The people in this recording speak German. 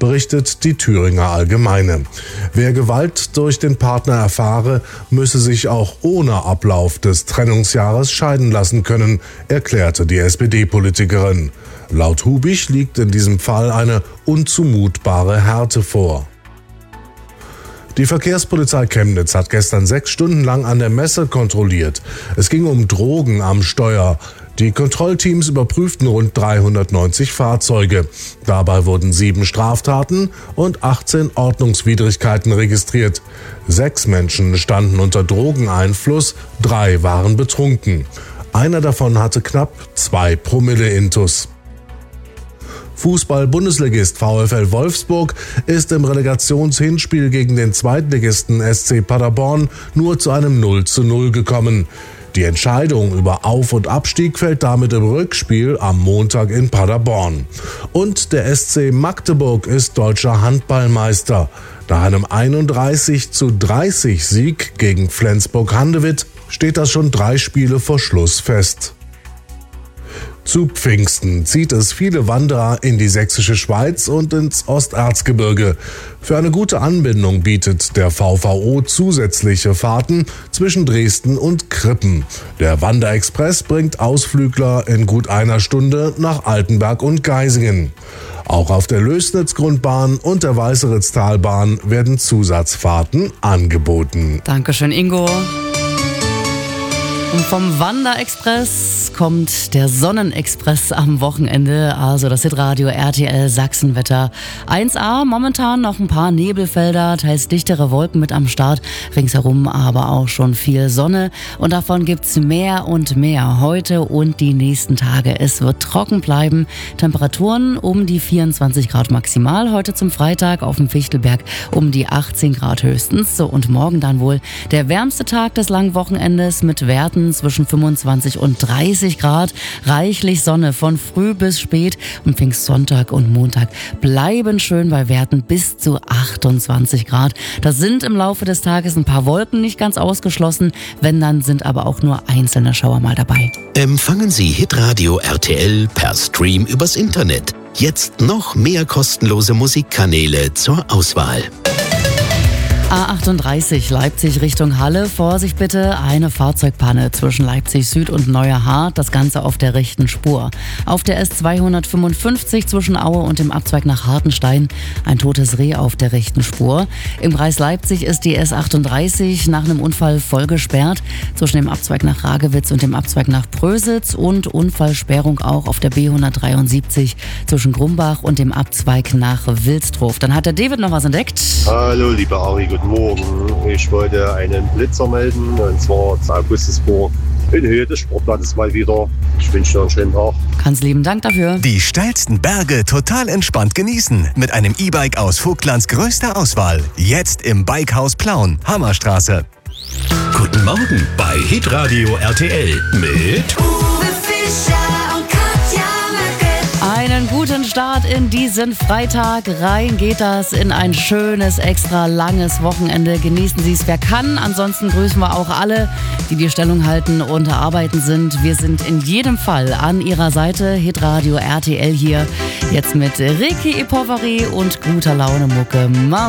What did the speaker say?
berichtet die Thüringer Allgemeine. Wer Gewalt durch den Partner erfahre, müsse sich auch ohne Ablauf des Trennungsjahres scheiden lassen können, erklärte die SPD-Politikerin. Laut Hubich liegt in diesem Fall eine unzumutbare Härte vor. Die Verkehrspolizei Chemnitz hat gestern 6 Stunden lang an der Messe kontrolliert. Es ging um Drogen am Steuer. Die Kontrollteams überprüften rund 390 Fahrzeuge. Dabei wurden 7 Straftaten und 18 Ordnungswidrigkeiten registriert. 6 Menschen standen unter Drogeneinfluss, 3 waren betrunken. Einer davon hatte knapp 2 Promille Intus. Fußball-Bundesligist VfL Wolfsburg ist im Relegationshinspiel gegen den Zweitligisten SC Paderborn nur zu einem 0:0 gekommen. Die Entscheidung über Auf- und Abstieg fällt damit im Rückspiel am Montag in Paderborn. Und der SC Magdeburg ist deutscher Handballmeister. Nach einem 31:30 Sieg gegen Flensburg-Handewitt steht das schon 3 Spiele vor Schluss fest. Zu Pfingsten zieht es viele Wanderer in die sächsische Schweiz und ins Osterzgebirge. Für eine gute Anbindung bietet der VVO zusätzliche Fahrten zwischen Dresden und Krippen. Der Wanderexpress bringt Ausflügler in gut einer Stunde nach Altenberg und Geisingen. Auch auf der Lößnitz-Grundbahn und der Weißeritztalbahn werden Zusatzfahrten angeboten. Dankeschön, Ingo. Und vom Wanderexpress kommt der Sonnenexpress am Wochenende, also das Hitradio RTL Sachsenwetter. 1A, momentan noch ein paar Nebelfelder, teils dichtere Wolken mit am Start, ringsherum aber auch schon viel Sonne. Und davon gibt's mehr und mehr heute und die nächsten Tage. Es wird trocken bleiben, Temperaturen um die 24 Grad maximal, heute zum Freitag auf dem Fichtelberg um die 18 Grad höchstens. So, und morgen dann wohl der wärmste Tag des langen Wochenendes mit Werten zwischen 25 und 30 Grad. Reichlich Sonne von früh bis spät. Und Pfingstsonntag und Montag bleiben schön bei Werten bis zu 28 Grad. Das sind im Laufe des Tages ein paar Wolken nicht ganz ausgeschlossen. Wenn, dann sind aber auch nur einzelne Schauer mal dabei. Empfangen Sie Hitradio RTL per Stream übers Internet. Jetzt noch mehr kostenlose Musikkanäle zur Auswahl. A38 Leipzig Richtung Halle. Vorsicht bitte, eine Fahrzeugpanne zwischen Leipzig Süd und Neuerhardt. Das Ganze auf der rechten Spur. Auf der S255 zwischen Aue und dem Abzweig nach Hartenstein. Ein totes Reh auf der rechten Spur. Im Kreis Leipzig ist die S38 nach einem Unfall voll gesperrt. Zwischen dem Abzweig nach Ragewitz und dem Abzweig nach Prösitz. Und Unfallsperrung auch auf der B173 zwischen Grumbach und dem Abzweig nach Wilsdruf. Dann hat der David noch was entdeckt. Hallo, liebe Ari, guten Morgen. Ich wollte einen Blitzer melden, und zwar zur Augustusburg in Höhe des Sportplatzes mal wieder. Ich wünsche dir einen schönen Tag. Ganz lieben Dank dafür. Die steilsten Berge total entspannt genießen mit einem E-Bike aus Vogtlands größter Auswahl. Jetzt im Bikehaus Plauen, Hammerstraße. Guten Morgen bei Hitradio RTL mit Uwe Fischer und Katja Möcke. Einen guten Start in diesen Freitag. Rein geht das in ein schönes, extra langes Wochenende. Genießen Sie es, wer kann. Ansonsten grüßen wir auch alle, die die Stellung halten und arbeiten sind. Wir sind in jedem Fall an Ihrer Seite. Hitradio RTL hier. Jetzt mit Ricky Ipovary und guter Laune Mucke. Mama.